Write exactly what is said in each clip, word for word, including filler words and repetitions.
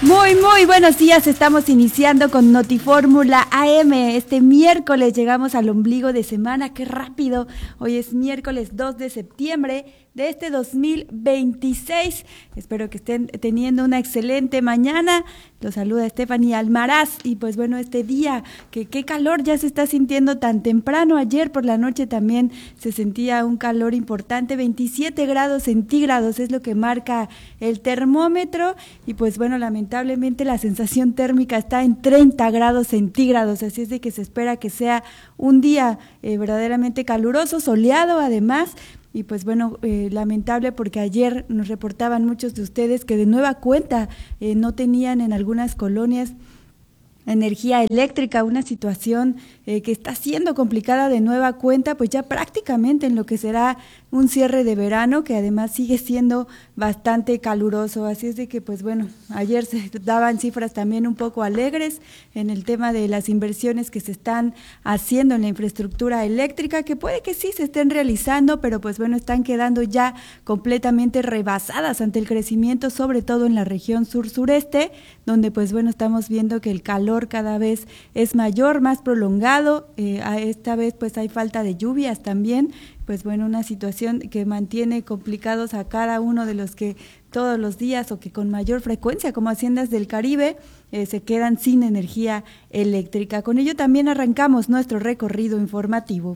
Muy, muy buenos días. Estamos iniciando con Notifórmula A M. Este miércoles llegamos al ombligo de semana. ¡Qué rápido! Hoy es miércoles dos de septiembre de este dos mil veintiséis. Espero que estén teniendo una excelente mañana. Los saluda Stephanie Almaraz. Y pues bueno, este día, que qué calor ya se está sintiendo tan temprano. Ayer por la noche también se sentía un calor importante. veintisiete grados centígrados es lo que marca el termómetro. Y pues bueno, lamentablemente la sensación térmica está en treinta grados centígrados. Así es de que se espera que sea un día eh, verdaderamente caluroso, soleado además. Y pues bueno, eh, lamentable porque ayer nos reportaban muchos de ustedes que de nueva cuenta eh, no tenían en algunas colonias energía eléctrica, una situación eh, que está siendo complicada de nueva cuenta, pues ya prácticamente en lo que será un cierre de verano, que además sigue siendo bastante caluroso. Así es de que, pues bueno, ayer se daban cifras también un poco alegres en el tema de las inversiones que se están haciendo en la infraestructura eléctrica, que puede que sí se estén realizando, pero pues bueno, están quedando ya completamente rebasadas ante el crecimiento, sobre todo en la región sur-sureste, donde pues bueno, estamos viendo que el calor cada vez es mayor, más prolongado. Eh, a esta vez pues hay falta de lluvias también, pues bueno, una situación que mantiene complicados a cada uno de los que todos los días o que con mayor frecuencia, como Haciendas del Caribe, eh, se quedan sin energía eléctrica. Con ello también arrancamos nuestro recorrido informativo.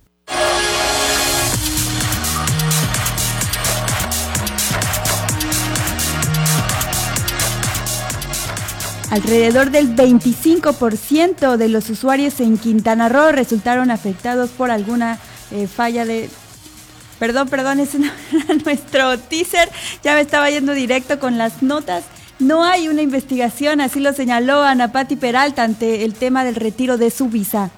Alrededor del veinticinco por ciento de los usuarios en Quintana Roo resultaron afectados por alguna eh, falla de... Perdón, perdón, ese no era nuestro teaser, ya me estaba yendo directo con las notas. No hay una investigación, así lo señaló Ana Pati Peralta ante el tema del retiro de su visa.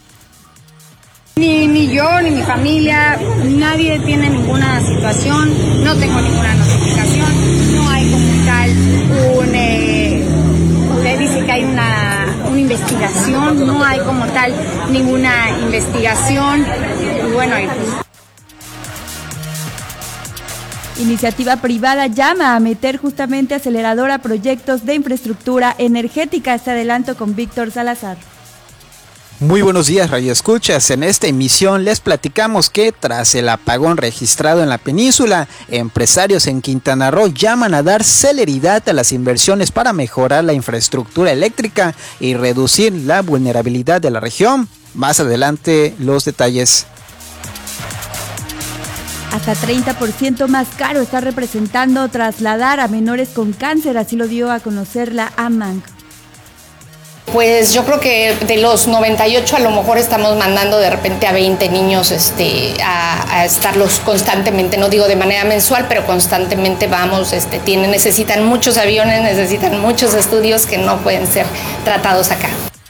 Ni, ni yo, ni mi familia, nadie tiene ninguna situación, no tengo ninguna notificación, no hay como tal un... Eh, usted dice que hay una, una investigación, no hay como tal ninguna investigación, y bueno, y pues... Iniciativa privada llama a meter justamente acelerador a proyectos de infraestructura energética. Este adelanto con Víctor Salazar. Muy buenos días, Radio Escuchas. En esta emisión les platicamos que tras el apagón registrado en la península, empresarios en Quintana Roo llaman a dar celeridad a las inversiones para mejorar la infraestructura eléctrica y reducir la vulnerabilidad de la región. Más adelante los detalles. Hasta treinta por ciento más caro está representando trasladar a menores con cáncer, así lo dio a conocer la A M A N C. Pues yo creo que de los noventa y ocho a lo mejor estamos mandando de repente a veinte niños este, a, a estarlos constantemente, no digo de manera mensual, pero constantemente vamos, este, tienen, necesitan muchos aviones, necesitan muchos estudios que no pueden ser tratados acá.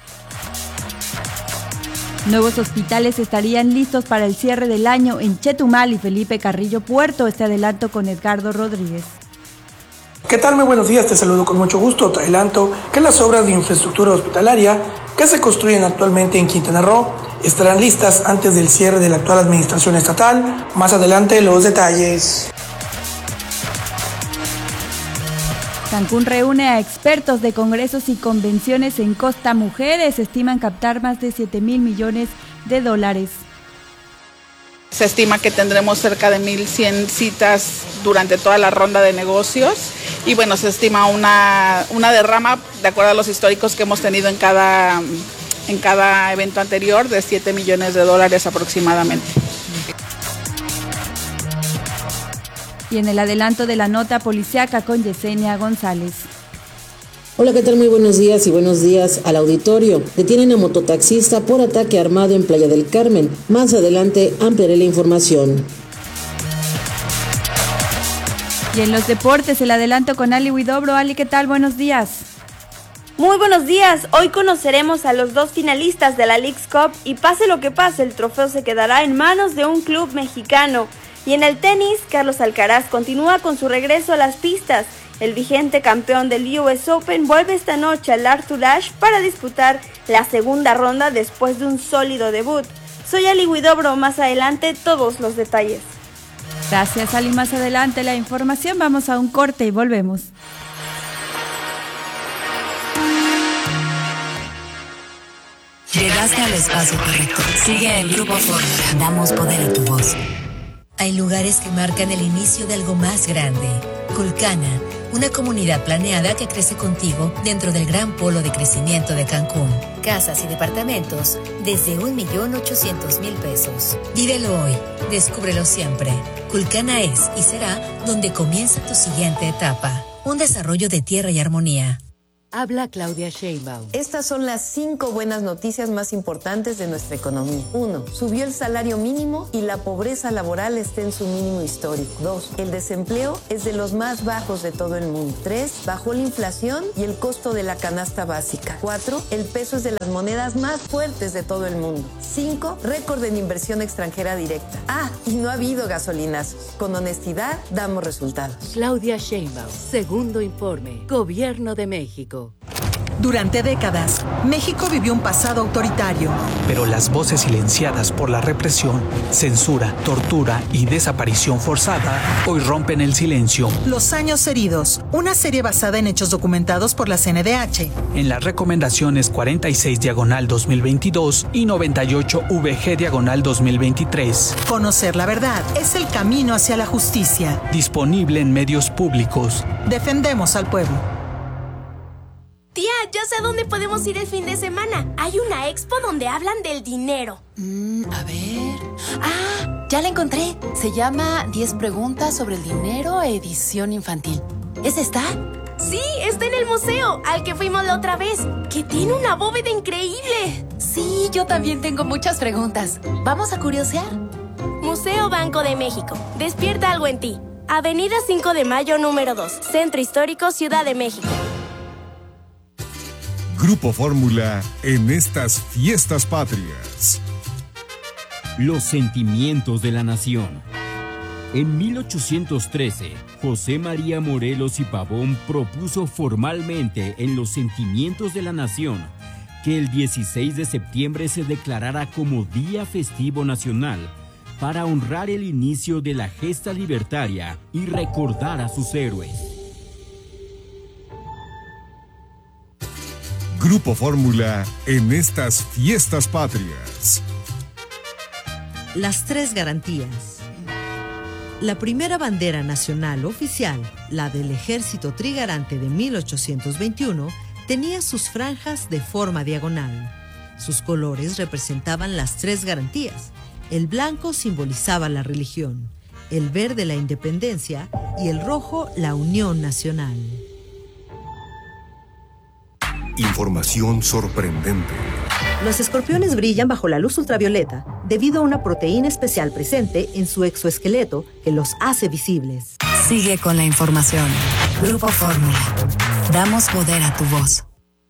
Nuevos hospitales estarían listos para el cierre del año en Chetumal y Felipe Carrillo Puerto. Este adelanto con Edgardo Rodríguez. ¿Qué tal? Muy buenos días, te saludo con mucho gusto. Te adelanto que las obras de infraestructura hospitalaria que se construyen actualmente en Quintana Roo estarán listas antes del cierre de la actual administración estatal. Más adelante los detalles. Cancún reúne a expertos de congresos y convenciones en Costa Mujeres. Estiman captar más de siete mil millones de dólares. Se estima que tendremos cerca de mil cien citas durante toda la ronda de negocios y bueno, se estima una, una derrama, de acuerdo a los históricos que hemos tenido en cada, en cada evento anterior, de siete millones de dólares aproximadamente. Y en el adelanto de la nota policiaca con Yesenia González. Hola, ¿qué tal? Muy buenos días y buenos días al auditorio. Detienen a mototaxista por ataque armado en Playa del Carmen. Más adelante ampliaré la información. Y en los deportes, el adelanto con Ali Huidobro. Ali, ¿qué tal? Buenos días. Muy buenos días. Hoy conoceremos a los dos finalistas de la Leagues Cup y pase lo que pase, el trofeo se quedará en manos de un club mexicano. Y en el tenis, Carlos Alcaraz continúa con su regreso a las pistas. El vigente campeón del U S Open vuelve esta noche al Arthur Ashe para disputar la segunda ronda después de un sólido debut. Soy Ali Huidobro, más adelante todos los detalles. Gracias, Ali. Más adelante la información, vamos a un corte y volvemos. Llegaste al espacio correcto. Sigue el Grupo Fórmula. Damos poder a tu voz. Hay lugares que marcan el inicio de algo más grande. Culcana, una comunidad planeada que crece contigo dentro del gran polo de crecimiento de Cancún. Casas y departamentos desde un millón ochocientos mil pesos. Vívelo hoy, descúbrelo siempre. Culcana es y será donde comienza tu siguiente etapa. Un desarrollo de Tierra y Armonía. Habla Claudia Sheinbaum. Estas son las cinco buenas noticias más importantes de nuestra economía. Uno, subió el salario mínimo y la pobreza laboral está en su mínimo histórico. Dos, el desempleo es de los más bajos de todo el mundo. Tres, bajó la inflación y el costo de la canasta básica. Cuatro, el peso es de las monedas más fuertes de todo el mundo. Cinco, récord en inversión extranjera directa. Ah, y no ha habido gasolinazos. Con honestidad, damos resultados. Claudia Sheinbaum, segundo informe, Gobierno de México. Durante décadas, México vivió un pasado autoritario. Pero las voces silenciadas por la represión, censura, tortura y desaparición forzada hoy rompen el silencio. Los años heridos, una serie basada en hechos documentados por la C N D H. En las recomendaciones cuarenta y seis diagonal dos mil veintidós y noventa y ocho V G diagonal dos mil veintitrés. Conocer la verdad es el camino hacia la justicia. Disponible en medios públicos. Defendemos al pueblo. Tía, ya sé a dónde podemos ir el fin de semana. Hay una expo donde hablan del dinero. Mm, a ver... ¡Ah! Ya la encontré. Se llama diez preguntas sobre el dinero, edición infantil. ¿Es esta? Sí, está en el museo, al que fuimos la otra vez, que tiene una bóveda increíble. Sí, yo también tengo muchas preguntas. ¿Vamos a curiosear? Museo Banco de México. Despierta algo en ti. Avenida cinco de mayo, número dos. Centro Histórico, Ciudad de México. Grupo Fórmula en estas fiestas patrias. Los sentimientos de la nación. En mil ochocientos trece, José María Morelos y Pavón propuso formalmente en los sentimientos de la nación que el dieciséis de septiembre se declarara como Día Festivo Nacional para honrar el inicio de la gesta libertaria y recordar a sus héroes. Grupo Fórmula en estas fiestas patrias. Las tres garantías. La primera bandera nacional oficial, la del Ejército Trigarante de mil ochocientos veintiuno, tenía sus franjas de forma diagonal. Sus colores representaban las tres garantías. El blanco simbolizaba la religión, el verde la independencia y el rojo la unión nacional. Información sorprendente. Los escorpiones brillan bajo la luz ultravioleta debido a una proteína especial presente en su exoesqueleto que los hace visibles. Sigue con la información. Grupo Fórmula. Damos poder a tu voz.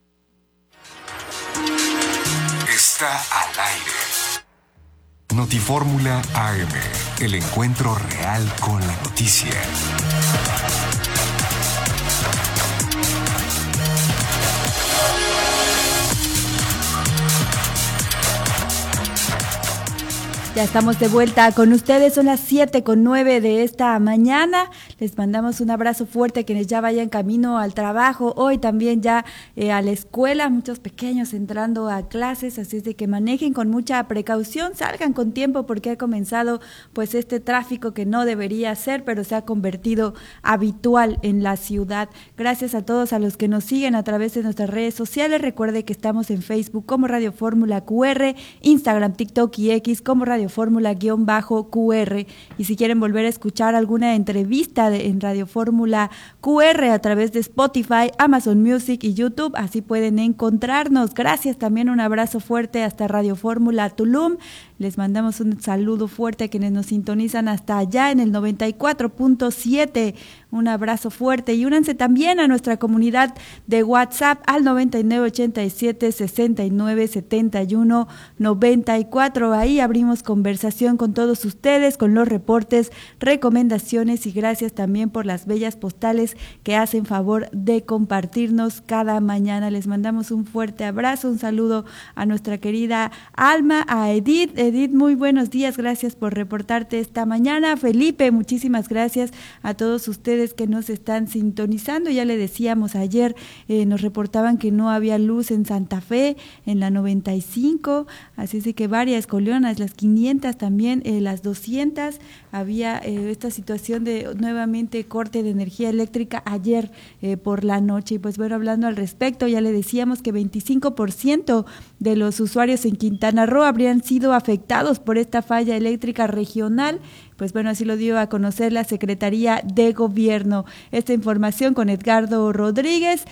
Está al aire. Notifórmula A M. El encuentro real con la noticia. Ya estamos de vuelta con ustedes, son las siete con nueve de esta mañana. Les mandamos un abrazo fuerte a quienes ya vayan camino al trabajo, hoy también ya eh, a la escuela, muchos pequeños entrando a clases, así es de que manejen con mucha precaución, salgan con tiempo porque ha comenzado pues este tráfico que no debería ser, pero se ha convertido habitual en la ciudad. Gracias a todos a los que nos siguen a través de nuestras redes sociales. Recuerde que estamos en Facebook como Radio Fórmula Q R, Instagram, TikTok y X como Radio Fórmula-Q R, y si quieren volver a escuchar alguna entrevista de, en Radio Fórmula Q R a través de Spotify, Amazon Music y YouTube, así pueden encontrarnos. Gracias, también un abrazo fuerte hasta Radio Fórmula Tulum. Les mandamos un saludo fuerte a quienes nos sintonizan hasta allá en el noventa y cuatro punto siete. Un abrazo fuerte y únanse también a nuestra comunidad de WhatsApp al noventa y nueve ochenta y siete sesenta y nueve setenta y uno noventa y cuatro. Ahí abrimos conversación con todos ustedes, con los reportes, recomendaciones y gracias también por las bellas postales que hacen favor de compartirnos cada mañana. Les mandamos un fuerte abrazo, un saludo a nuestra querida Alma, a Edith, Edith Edith, muy buenos días, gracias por reportarte esta mañana. Felipe, muchísimas gracias a todos ustedes que nos están sintonizando. Ya le decíamos ayer, eh, nos reportaban que no había luz en Santa Fe, en la noventa y cinco, así es de que varias colonias, las quinientas también, eh, las doscientas, había eh, esta situación de nuevamente corte de energía eléctrica ayer eh, por la noche. Y pues bueno, hablando al respecto, ya le decíamos que veinticinco por ciento de los usuarios en Quintana Roo habrían sido afectados por esta falla eléctrica regional. Pues bueno, así lo dio a conocer la Secretaría de Gobierno. Esta información con Edgardo Rodríguez.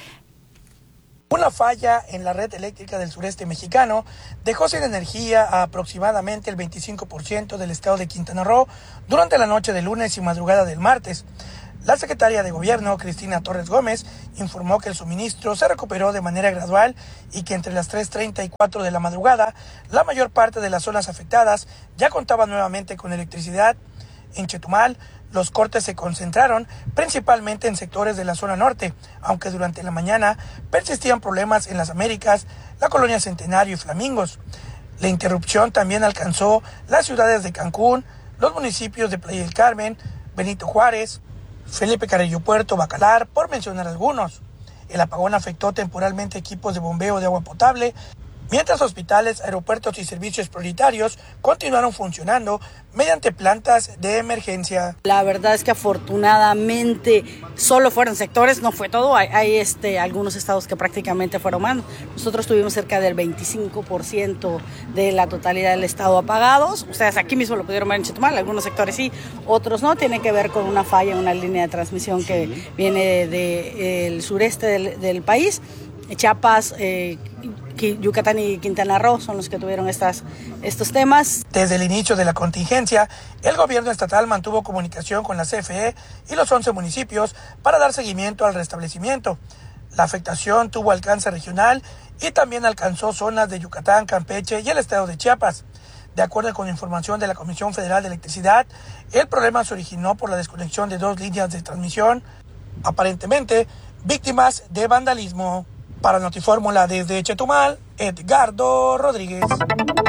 Una falla en la red eléctrica del sureste mexicano dejó sin energía a aproximadamente el veinticinco por ciento del estado de Quintana Roo durante la noche del lunes y madrugada del martes. La secretaria de Gobierno, Cristina Torres Gómez, informó que el suministro se recuperó de manera gradual y que entre las tres treinta y cuatro de la madrugada, la mayor parte de las zonas afectadas ya contaban nuevamente con electricidad. En Chetumal, los cortes se concentraron principalmente en sectores de la zona norte, aunque durante la mañana persistían problemas en las Américas, la colonia Centenario y Flamingos. La interrupción también alcanzó las ciudades de Cancún, los municipios de Playa del Carmen, Benito Juárez, Felipe Carrillo Puerto, Bacalar, por mencionar algunos. El apagón afectó temporalmente equipos de bombeo de agua potable, mientras hospitales, aeropuertos y servicios prioritarios continuaron funcionando mediante plantas de emergencia. La verdad es que afortunadamente solo fueron sectores, no fue todo. Hay, hay este, algunos estados que prácticamente fueron más. Nosotros tuvimos cerca del veinticinco por ciento de la totalidad del estado apagados. Ustedes aquí mismo lo pudieron ver en Chetumal, algunos sectores sí, otros no. Tiene que ver con una falla en una línea de transmisión que viene del de, sureste del, del país. Chiapas, eh, Yucatán y Quintana Roo son los que tuvieron estas, estos temas. Desde el inicio de la contingencia, el gobierno estatal mantuvo comunicación con la C F E y los once municipios para dar seguimiento al restablecimiento. La afectación tuvo alcance regional y también alcanzó zonas de Yucatán, Campeche y el estado de Chiapas. De acuerdo con información de la Comisión Federal de Electricidad, el problema se originó por la desconexión de dos líneas de transmisión, aparentemente víctimas de vandalismo. Para Notifórmula desde Chetumal, Edgardo Rodríguez.